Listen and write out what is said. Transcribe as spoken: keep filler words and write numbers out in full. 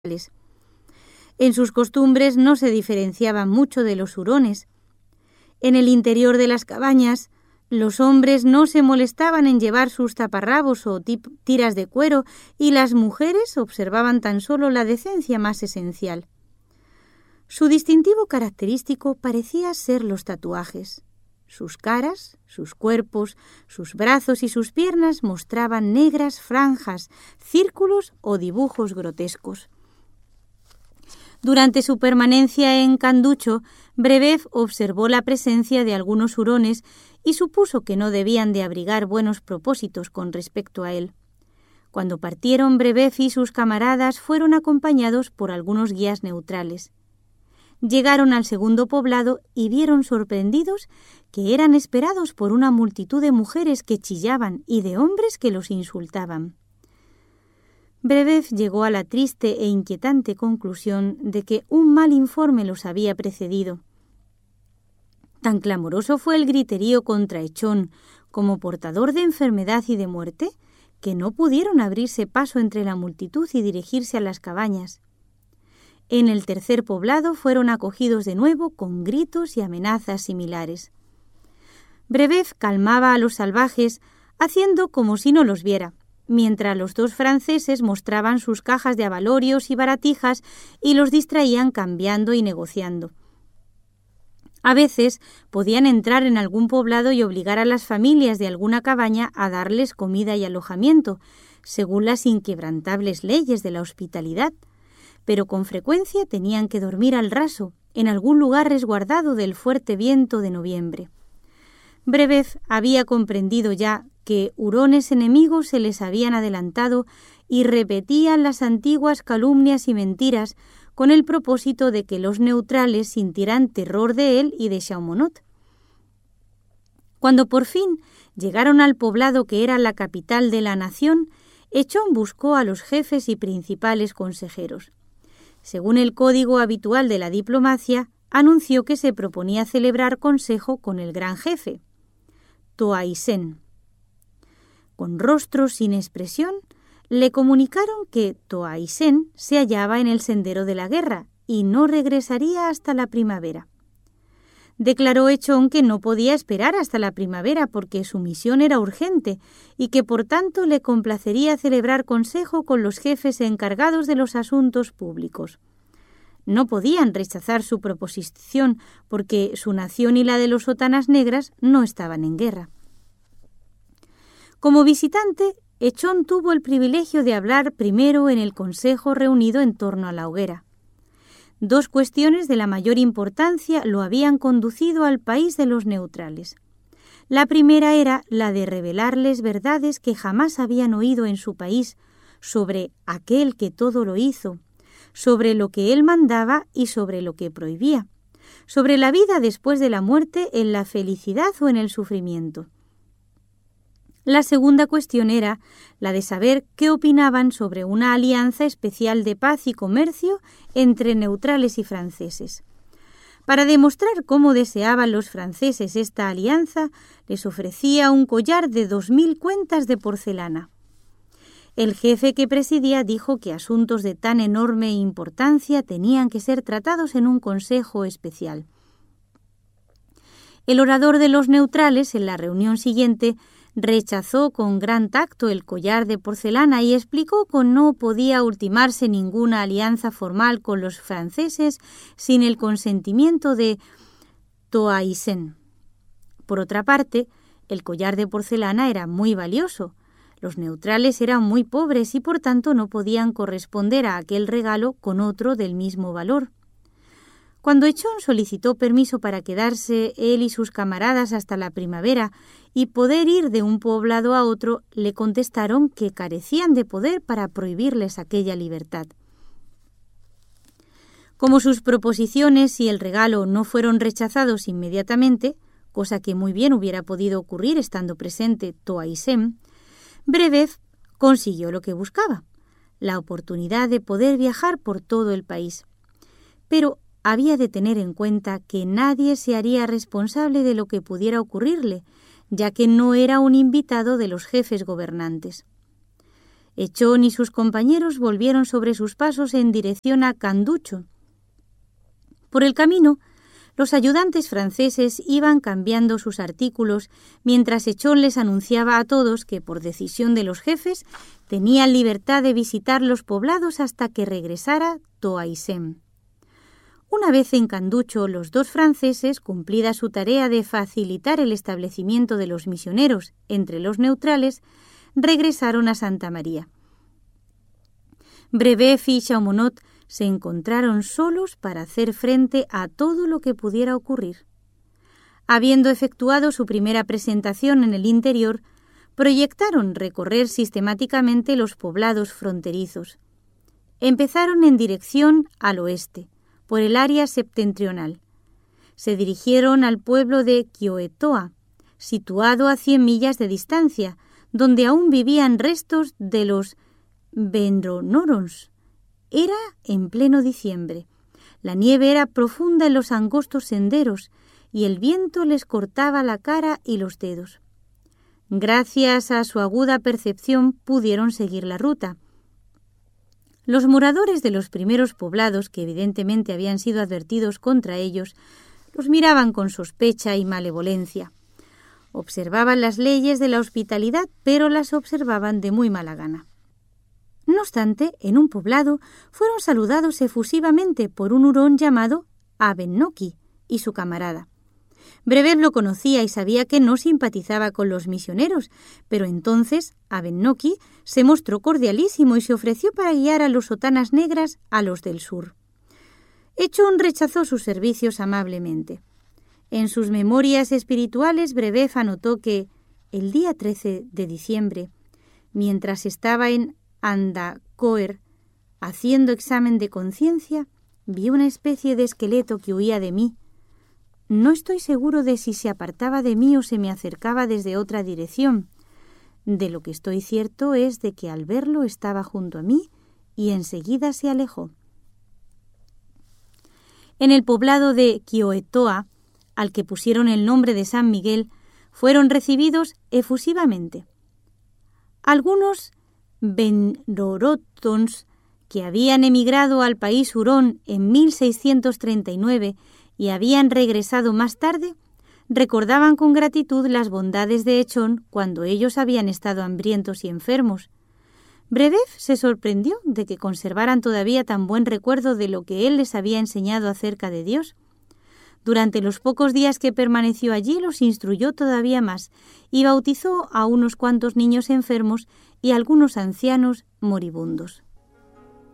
En sus costumbres no se diferenciaban mucho de los hurones. En el interior de las cabañas, los hombres no se molestaban en llevar sus taparrabos o tiras de cuero y las mujeres observaban tan solo la decencia más esencial. Su distintivo característico parecía ser los tatuajes. Sus caras, sus cuerpos, sus brazos y sus piernas mostraban negras franjas, círculos o dibujos grotescos. Durante su permanencia en Canducho, Brebeuf observó la presencia de algunos hurones y supuso que no debían de abrigar buenos propósitos con respecto a él. Cuando partieron, Brebeuf y sus camaradas fueron acompañados por algunos guías neutrales. Llegaron al segundo poblado y vieron sorprendidos que eran esperados por una multitud de mujeres que chillaban y de hombres que los insultaban. Brebeuf llegó a la triste e inquietante conclusión de que un mal informe los había precedido. Tan clamoroso fue el griterío contra Echón como portador de enfermedad y de muerte, que no pudieron abrirse paso entre la multitud y dirigirse a las cabañas. En el tercer poblado fueron acogidos de nuevo con gritos y amenazas similares. Brebeuf calmaba a los salvajes, haciendo como si no los viera, mientras los dos franceses mostraban sus cajas de abalorios y baratijas y los distraían cambiando y negociando. A veces podían entrar en algún poblado y obligar a las familias de alguna cabaña a darles comida y alojamiento, según las inquebrantables leyes de la hospitalidad, pero con frecuencia tenían que dormir al raso, en algún lugar resguardado del fuerte viento de noviembre. Brebeuf había comprendido ya que hurones enemigos se les habían adelantado y repetían las antiguas calumnias y mentiras con el propósito de que los neutrales sintieran terror de él y de Chaumont. Cuando por fin llegaron al poblado que era la capital de la nación, Echón buscó a los jefes y principales consejeros. Según el código habitual de la diplomacia, anunció que se proponía celebrar consejo con el gran jefe, Toaisen. Con rostros sin expresión, le comunicaron que Toaisen se hallaba en el sendero de la guerra y no regresaría hasta la primavera. Declaró Echón que no podía esperar hasta la primavera porque su misión era urgente y que por tanto le complacería celebrar consejo con los jefes encargados de los asuntos públicos. No podían rechazar su proposición porque su nación y la de los sotanas negras no estaban en guerra. Como visitante, Echón tuvo el privilegio de hablar primero en el consejo reunido en torno a la hoguera. Dos cuestiones de la mayor importancia lo habían conducido al país de los neutrales. La primera era la de revelarles verdades que jamás habían oído en su país sobre aquel que todo lo hizo, sobre lo que él mandaba y sobre lo que prohibía, sobre la vida después de la muerte, en la felicidad o en el sufrimiento. La segunda cuestión era la de saber qué opinaban sobre una alianza especial de paz y comercio entre neutrales y franceses. Para demostrar cómo deseaban los franceses esta alianza, les ofrecía un collar de dos mil cuentas de porcelana. El jefe que presidía dijo que asuntos de tan enorme importancia tenían que ser tratados en un consejo especial. El orador de los neutrales, en la reunión siguiente, rechazó con gran tacto el collar de porcelana y explicó que no podía ultimarse ninguna alianza formal con los franceses sin el consentimiento de Toaisen. Por otra parte, el collar de porcelana era muy valioso. Los neutrales eran muy pobres y por tanto no podían corresponder a aquel regalo con otro del mismo valor. Cuando Echón solicitó permiso para quedarse él y sus camaradas hasta la primavera y poder ir de un poblado a otro, le contestaron que carecían de poder para prohibirles aquella libertad. Como sus proposiciones y el regalo no fueron rechazados inmediatamente, cosa que muy bien hubiera podido ocurrir estando presente Toaisen, Brebeuf consiguió lo que buscaba, la oportunidad de poder viajar por todo el país. Pero había de tener en cuenta que nadie se haría responsable de lo que pudiera ocurrirle, ya que no era un invitado de los jefes gobernantes. Echón y sus compañeros volvieron sobre sus pasos en dirección a Canducho. Por el camino, los ayudantes franceses iban cambiando sus artículos, mientras Echón les anunciaba a todos que, por decisión de los jefes, tenían libertad de visitar los poblados hasta que regresara Toaisem. Una vez en Canducho, los dos franceses, cumplida su tarea de facilitar el establecimiento de los misioneros entre los neutrales, regresaron a Santa María. Brebeuf y Chaumont se encontraron solos para hacer frente a todo lo que pudiera ocurrir. Habiendo efectuado su primera presentación en el interior, proyectaron recorrer sistemáticamente los poblados fronterizos. Empezaron en dirección al oeste, por el área septentrional. Se dirigieron al pueblo de Quioetoa, situado a cien millas de distancia, donde aún vivían restos de los Vendronorons. Era en pleno diciembre. La nieve era profunda en los angostos senderos y el viento les cortaba la cara y los dedos. Gracias a su aguda percepción pudieron seguir la ruta. Los moradores de los primeros poblados, que evidentemente habían sido advertidos contra ellos, los miraban con sospecha y malevolencia. Observaban las leyes de la hospitalidad, pero las observaban de muy mala gana. No obstante, en un poblado fueron saludados efusivamente por un hurón llamado Abennoki y su camarada. Brebeuf lo conocía y sabía que no simpatizaba con los misioneros, pero entonces Abennoki se mostró cordialísimo y se ofreció para guiar a los sotanas negras a los del sur. Echón rechazó sus servicios amablemente. En sus memorias espirituales, Brebeuf anotó que el día trece de diciembre, mientras estaba en Andacoer haciendo examen de conciencia, vi una especie de esqueleto que huía de mí. No estoy seguro de si se apartaba de mí o se me acercaba desde otra dirección. De lo que estoy cierto es de que al verlo estaba junto a mí y enseguida se alejó. En el poblado de Quioetoa, al que pusieron el nombre de San Miguel, fueron recibidos efusivamente. Algunos Vendorotons, que habían emigrado al país hurón en mil seiscientos treinta y nueve y habían regresado más tarde, recordaban con gratitud las bondades de Echón cuando ellos habían estado hambrientos y enfermos. Brebeuf se sorprendió de que conservaran todavía tan buen recuerdo de lo que él les había enseñado acerca de Dios. Durante los pocos días que permaneció allí los instruyó todavía más y bautizó a unos cuantos niños enfermos y a algunos ancianos moribundos.